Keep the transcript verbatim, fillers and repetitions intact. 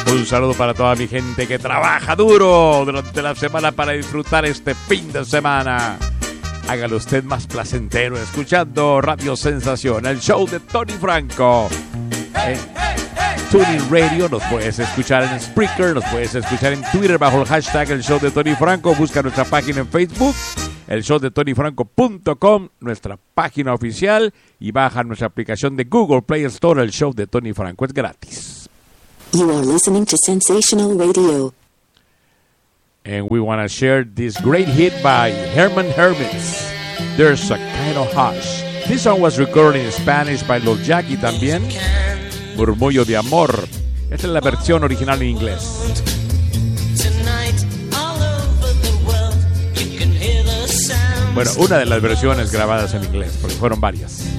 Un saludo para toda mi gente que trabaja duro durante la semana para disfrutar este fin de semana. Hágalo usted más placentero escuchando Radio Sensación, el show de Tony Franco. En Tuning Radio nos puedes escuchar en Spreaker, nos puedes escuchar en Twitter bajo el hashtag el show de Tony Franco. Busca nuestra página en Facebook, el show de tony franco punto com, nuestra página oficial, y baja nuestra aplicación de Google Play Store, el show de Tony Franco. Es gratis. You are listening to Sensational Radio. And we want to share this great hit by Herman Hermits. There's a kind of hush. This song was recorded in Spanish by Los Jackie también. Murmullo de amor. Esta es la versión original en inglés. Bueno, una de las versiones grabadas en inglés, porque fueron varias.